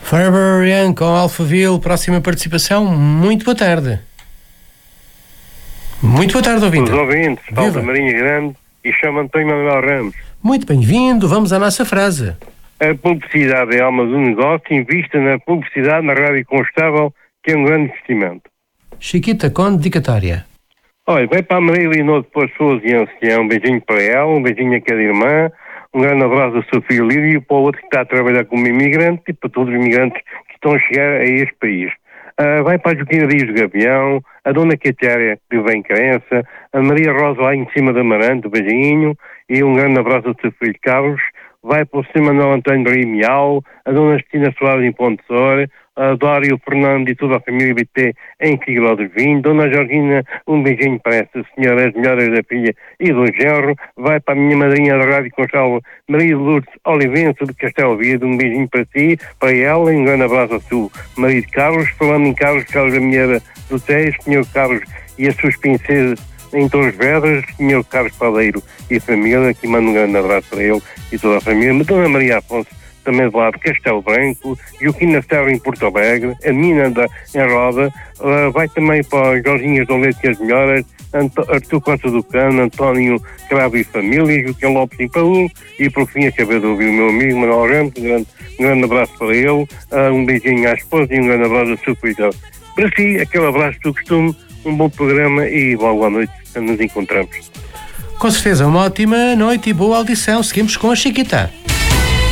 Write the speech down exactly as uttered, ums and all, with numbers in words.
Forever Young com Alphaville, próxima participação. Muito boa tarde. Muito boa tarde, ouvinte. Os ouvintes, Paulo da Marinha Grande e chama António Manuel Ramos. Muito bem-vindo, vamos à nossa frase. A publicidade é a alma do negócio, invista na publicidade na rádio constável, que é um grande investimento. Chiquita com dedicatória. Olha, vai para a Maria Leonor de Pessoas e Ancião, um beijinho para ela, um beijinho a cada irmã, um grande abraço ao seu filho Lírio e para o outro que está a trabalhar como imigrante e para todos os imigrantes que estão a chegar a este país. Uh, vai para a Joaquina Dias do Gavião, a Dona Catéria, que vem em Crença, a Maria Rosa lá em cima da Amarante, um beijinho, e um grande abraço ao seu filho Carlos. Vai para o senhor Manuel António de Miau, a Dona Cristina Soares em Ponte Sor, a Dário Fernando e toda a família B T em Figueiró do Vinho, Dona Georgina, um beijinho para essa senhora, as melhoras da filha e do genro. Vai para a minha madrinha da Rádio Conchal, Maria Lourdes Olivença de Castelo Viedo, um beijinho para si, para ela, e um grande abraço ao seu marido Carlos. Falando em Carlos, Carlos da Minheira do Tejo, senhor Carlos e as suas princesas em Torres Vedras, senhor Carlos Padeiro e a família, aqui mando um grande abraço para ele e toda a família. Dona Maria Afonso, também de lá de Castelo Branco, Joaquina Serra em Porto Alegre, a menina da, em Roda, uh, vai também para Jorginhas do Leite e as melhoras, Anto, Artur Costa do Cano, António Cravo e família, Joaquim Lopes em Paú, e por fim acabei de ouvir o meu amigo Manuel Ramos, um grande, um grande abraço para ele, uh, um beijinho à esposa e um grande abraço ao seu cuidado. Para si, aquele abraço do costume, um bom programa e logo à noite nos encontramos. Com certeza, uma ótima noite e boa audição. Seguimos com a Chiquita.